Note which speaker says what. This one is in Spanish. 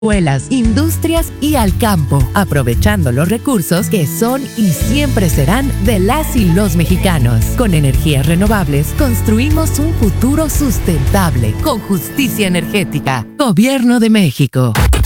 Speaker 1: escuelas, industrias y al campo, aprovechando los recursos que son y siempre serán de las y los mexicanos. Con energías renovables, construimos un futuro sustentable, con justicia energética. Gobierno de México.